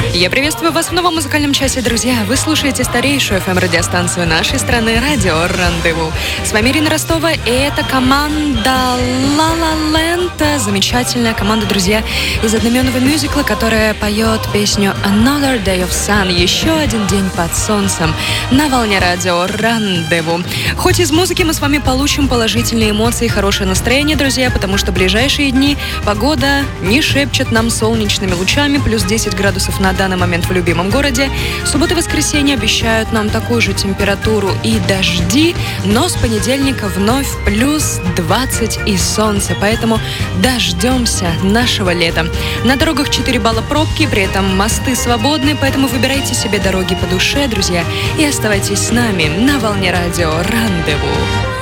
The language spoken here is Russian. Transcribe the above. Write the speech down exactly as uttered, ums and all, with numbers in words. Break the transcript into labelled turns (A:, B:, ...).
A: Я приветствую вас в новом музыкальном часе, друзья. Вы слушаете старейшую эф эм-радиостанцию нашей страны «Радио Рандеву». С вами Ирина Ростова, и это команда La La Land. Замечательная команда, друзья, из одноименного мюзикла, которая поет песню Another Day of Sun. Еще один день под солнцем на волне «Радио Рандеву». Хоть из музыки мы с вами получим положительные эмоции и хорошее настроение, друзья, потому что в ближайшие дни погода не шепчет нам солнечными лучами, плюс десять градусов на данный момент в любимом городе. Суббота и воскресенье обещают нам такую же температуру и дожди, но с понедельника вновь плюс двадцать и солнце, поэтому дождемся нашего лета. На дорогах четыре балла пробки, при этом мосты свободны, поэтому выбирайте себе дороги по душе, друзья, и оставайтесь с нами на волне радио Рандеву.